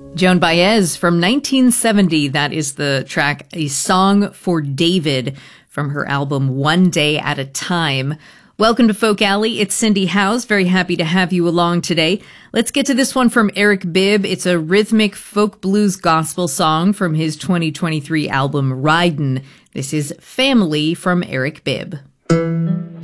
Joan Baez from 1970. That is the track A Song for David from her album One Day at a Time. Welcome to Folk Alley. It's Cindy Howes. Very happy to have you along today. Let's get to this one from Eric Bibb. It's a rhythmic folk blues gospel song from his 2023 album Ridin'. This is Family from Eric Bibb.